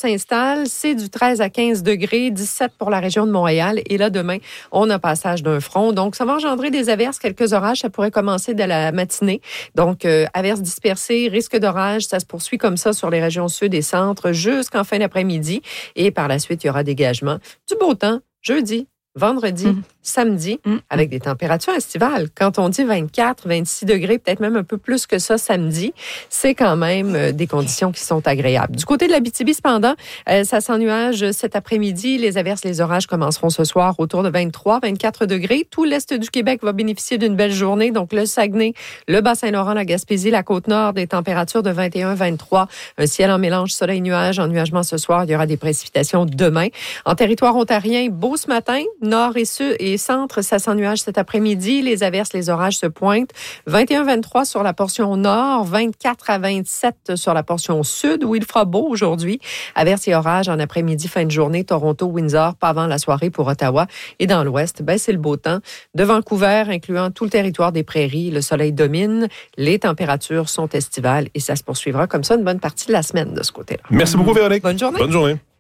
s'installe. C'est du 13 à 15 degrés, 17 pour la région de Montréal. Et là, demain, on a passage d'un front. Donc, ça va engendrer des averses, quelques orages. Ça pourrait commencer dès la matinée. Donc, averses dispersées, risque d'orage. Ça se poursuit comme ça sur les régions sud et centre jusqu'en fin d'après-midi. Et par la suite, il y aura dégagement du beau temps jeudi, vendredi, samedi, avec des températures estivales. Quand on dit 24, 26 degrés, peut-être même un peu plus que ça samedi, c'est quand même des conditions qui sont agréables. Du côté de l'Abitibi, cependant, ça s'ennuage cet après-midi. Les averses, les orages commenceront ce soir autour de 23, 24 degrés. Tout l'est du Québec va bénéficier d'une belle journée. Donc, le Saguenay, le Bas-Saint-Laurent, la Gaspésie, la Côte-Nord, des températures de 21, 23. Un ciel en mélange soleil-nuage. Ennuagement ce soir. Il y aura des précipitations demain. En territoire ontarien, beau ce matin. Nord et sud et centre, ça s'ennuage cet après-midi. Les averses, les orages se pointent. 21-23 sur la portion nord, 24 à 27 sur la portion sud, où il fera beau aujourd'hui. Averses et orages en après-midi, fin de journée, Toronto, Windsor, pas avant la soirée pour Ottawa. Et dans l'ouest, c'est le beau temps. De Vancouver, incluant tout le territoire des prairies, le soleil domine. Les températures sont estivales et ça se poursuivra comme ça une bonne partie de la semaine de ce côté-là. Merci beaucoup, Véronique. Bonne journée. Bonne journée.